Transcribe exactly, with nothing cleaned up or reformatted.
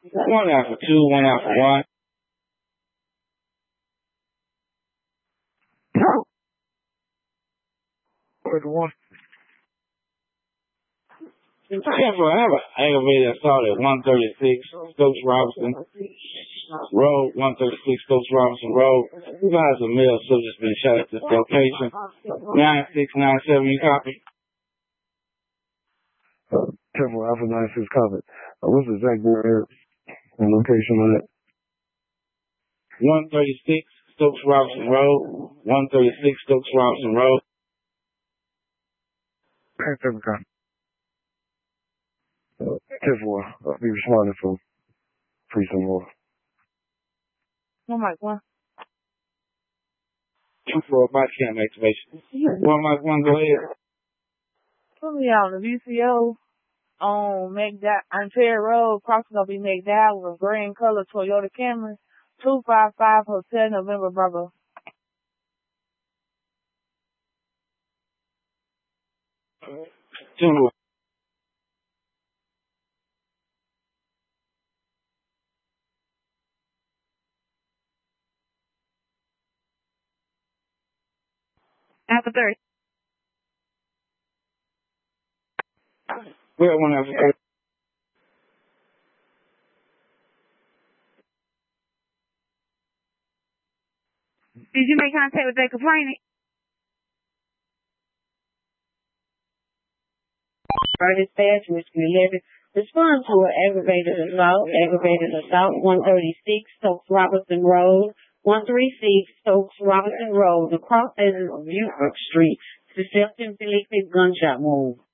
One out for two, one out for one. Where's the one? Careful, I have an aggravated assault at one thirty-six Stokes Robinson Road, one thirty-six Stokes Robinson Road. Advise a male subject's been shot at this location. nine six nine seven, you copy? Uh, Careful, Alpha nine six copy. Uh, what's the exact word and location on it? one thirty-six Stokes Robinson Road, one thirty-six Stokes Robinson Road. Careful, copy. Uh, Careful, uh, be responding for precinct more. One mic one. Two for a body cam activation. One mic one, go ahead. Put me out on the V C O on McDowell, on Terry Road, crossing gonna be McDowell with green color Toyota Camry, two five five Hotel November Bravo. Two. After thirty. We're at one after thirty. Did you make contact with that complainant? Our dispatch, Mister eleven, respond to an aggravated assault, aggravated assault, one thirty-six Stokes Robinson Road, one thirty-six Stokes Robinson Road, across of Buford Street, suspected inflicted gunshot wound.